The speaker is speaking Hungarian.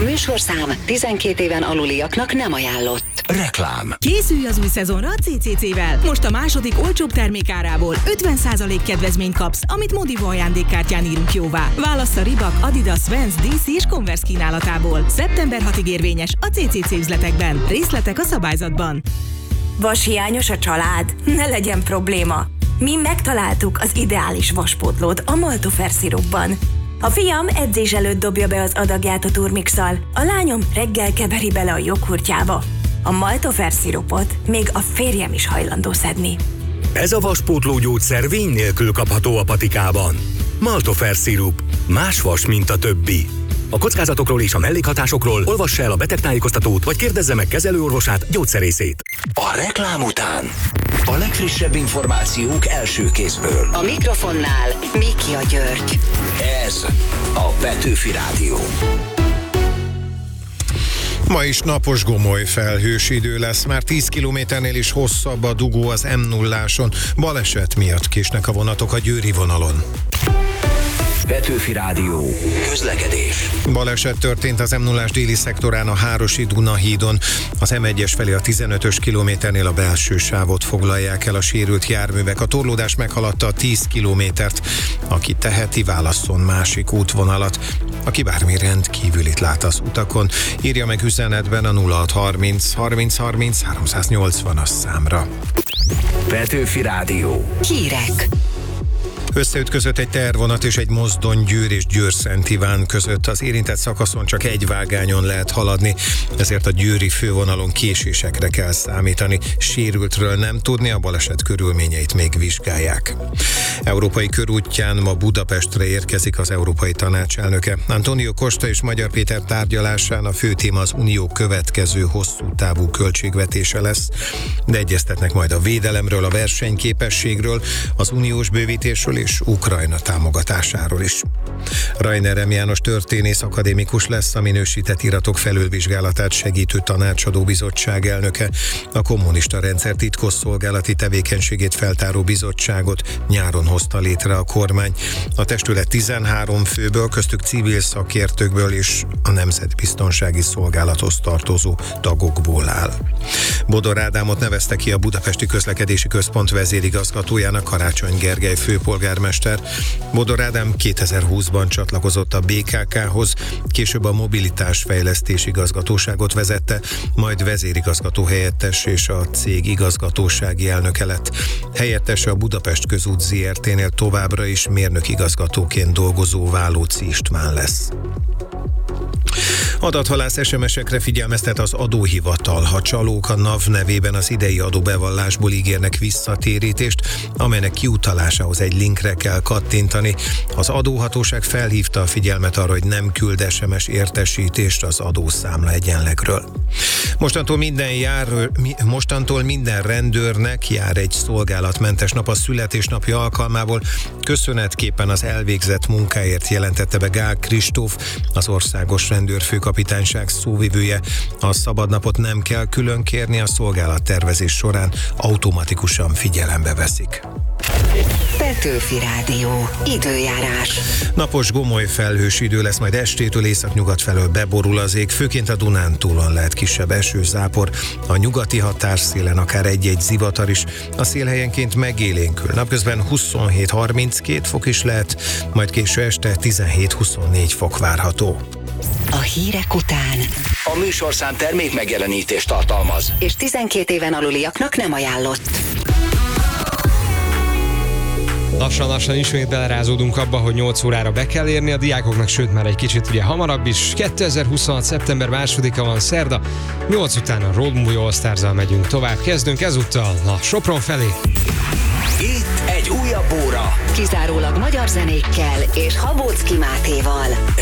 műsorszám 12 éven aluliaknak nem ajánlott. Reklám. Készülj az új szezonra a CCC-vel. Most a második olcsóbb termékárából 50% kedvezményt kapsz, amit Modivo ajándékkártyán írunk jóvá. Válassz a Reebok, Adidas, Vans, DC és Converse kínálatából. Szeptember 6-ig érvényes a CCC üzletekben. Részletek a szabályzatban. Vashiányos a család? Ne legyen probléma. Mi megtaláltuk az ideális vaspótlót a Maltofer szirupban. A fiam edzés előtt dobja be az adagját a turmixal, a lányom reggel keveri bele a joghurtjába. A Maltofer szirupot még a férjem is hajlandó szedni. Ez a vaspótló gyógyszer vény nélkül kapható a patikában. Maltofer szirup. Más vas, mint a többi. A kockázatokról és a mellékhatásokról olvassa el a betegtájékoztatót, vagy kérdezze meg kezelőorvosát, gyógyszerészét. A reklám után a legfrissebb információk első kézből. A mikrofonnál Mikia György. Ez a Petőfi Rádió. Ma is napos, gomoly, felhős idő lesz. Már 10 kilométernél is hosszabb a dugó az M0-áson. Baleset miatt késnek a vonatok a győri vonalon. Petőfi Rádió. Közlekedés. Baleset történt az M0-ás déli szektorán a Hárosi Duna hídon. Az M1-es felé a 15-ös kilométernél a belső sávot foglalják el a sérült járművek. A torlódás meghaladta a 10 kilométert. Aki teheti, válasszon másik útvonalat. Aki bármi rendkívülit lát az utakon, írja meg üzenetben a 0630 30 30 380-as számra. Petőfi Rádió. Hírek. Összeütközött egy tehervonat és egy mozdony Győr és Győr-Szent Iván között. Az érintett szakaszon csak egy vágányon lehet haladni, ezért a győri fővonalon késésekre kell számítani. Sérültről nem tudni, a baleset körülményeit még vizsgálják. Európai körútján ma Budapestre érkezik az Európai Tanács elnöke. Antonio Costa és Magyar Péter tárgyalásán a fő téma az unió következő hosszú távú költségvetése lesz, de egyeztetnek majd a védelemről, a versenyképességről, az uniós bővítésről és Ukrajna támogatásáról is. Rainer M. János történész akadémikus lesz a minősített iratok felülvizsgálatát segítő tanácsadó bizottság elnöke. A kommunista rendszer titkosszolgálati tevékenységét feltáró bizottságot nyáron hozta létre a kormány. A testület 13 főből, köztük civil szakértőkből és a Nemzetbiztonsági Szolgálathoz tartozó tagokból áll. Bodor Ádámot nevezte ki a Budapesti Közlekedési Központ vezérigazgatójának Karácsony Gergely főpolgármester. Bodor Ádám 2020-ban csatlakozott a BKK-hoz, később a Mobilitás Fejlesztési Igazgatóságot vezette, majd vezérigazgató helyettes és a cég igazgatósági elnöke lett. Helyettese a Budapest Közút Zrt-nél továbbra is mérnök igazgatóként dolgozó Válóczy István lesz. Adathalász SMS-ekre figyelmeztet az adóhivatal, ha csalók a NAV nevében az idei adóbevallásból ígérnek visszatérítést, amelynek kiutalásához egy linkre kell kattintani. Az adóhatóság felhívta a figyelmet arra, hogy nem küld SMS értesítést az adószámla egyenlegről. Mostantól minden rendőrnek jár egy szolgálatmentes nap a születésnapja alkalmából. Köszönetképpen az elvégzett munkáért jelentette be Gál Kristóf, az országos rendőrfőkapitányság szóvivője. A szabadnapot nem kell külön kérni, a szolgálattervezés során automatikusan figyelembe veszik. Petőfi Rádió. Időjárás. Napos, gomoly, felhős idő lesz, majd estétől északnyugat felől beborul az ég, főként a Dunántúlon lehet kisebb esőzápor, a nyugati határszélen akár egy-egy zivatar is, a szél helyenként megélénkül. Napközben 27-32 fok is lehet, majd késő este 17-24 fok várható. A hírek után A műsorszám termék megjelenítést tartalmaz, és 12 éven aluliaknak nem ajánlott. Lassan ismét belerázódunk abba, hogy 8 órára be kell érni a diákoknak, sőt már egy kicsit ugye hamarabb is. 2026. szeptember 2-a van szerda, 8 után a Road Movie All Stars-zal megyünk tovább. Kezdünk ezúttal a Sopron felé. itt egy újabb óra. Kizárólag magyar zenékkel és Habóczky Mátéval.